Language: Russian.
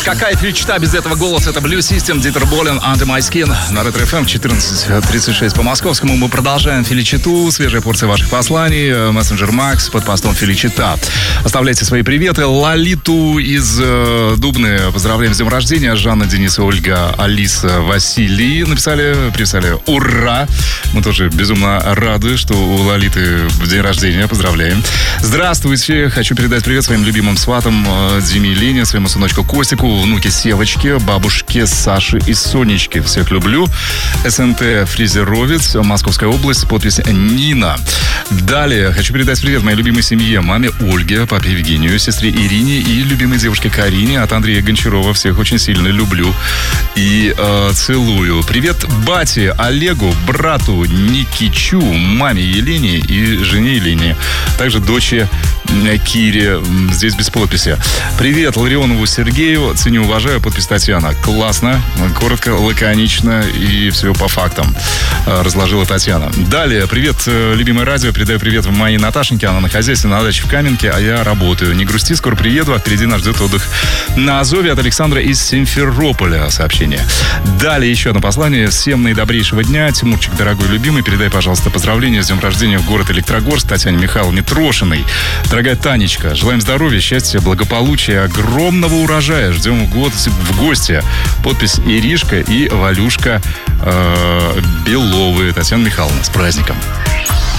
Какая мечта без этого голоса? Это Blue System, Дитер Болин, Under My Skin. На Ретро ФМ 14:36 по московскому. Мы продолжаем Филичиту. Свежая порция ваших посланий. Мессенджер Макс под постом Филичита. Оставляйте свои приветы. Лолиту из Дубны поздравляем с днем рождения. Жанна, Дениса, Ольга, Алиса, Василий написали «Ура!». Мы тоже безумно рады, что у Лолиты день рождения. Поздравляем. Здравствуйте. Хочу передать привет своим любимым сватам Диме и Лене, своему сыночку Костику, внуке Севочке, бабушке Саше и Сонечке. Всех люблю. СНТ Фрезеровец, Московская область, подпись Нина. Далее хочу передать привет моей любимой семье, маме Ольге, папе Евгению, сестре Ирине и любимой девушке Карине от Андрея Гончарова. Всех очень сильно люблю и целую. Привет бате Олегу, брату Никичу, маме Елене и жене Елене. Также дочери Кире, здесь без подписи. Привет Ларионову Сергею, ценю, уважаю, подпись Татьяна. Классно, коротко, лаконично и все по фактам разложила Татьяна. Далее, привет, любимое радио, передаю привет моей Наташеньке, она на хозяйстве на даче в Каменке, а я работаю. Не грусти, скоро приеду, а впереди нас ждет отдых на Азове. От Александра из Симферополя сообщение. Далее еще одно послание. Всем наидобрейшего дня. Тимурчик, дорогой любимый, передай, пожалуйста, поздравления с днем рождения в город Электрогорск Татьяне Михайловне Трошиной. Дорогая Танечка, желаем здоровья, счастья, благополучия, огромного урожая. Ждем в гости. Подпись Иришка и Валюшка Беловы. Татьяна Михайловна, с праздником.